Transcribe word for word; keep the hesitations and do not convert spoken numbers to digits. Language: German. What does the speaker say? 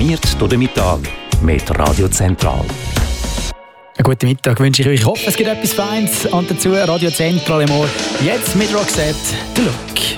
Informiert durch den Mittag mit Radio Zentral. Einen guten Mittag wünsche ich euch. Ich hoffe, es gibt etwas Feines. Und dazu Radio Zentral im Ohr. Jetzt mit Roxette, The Look.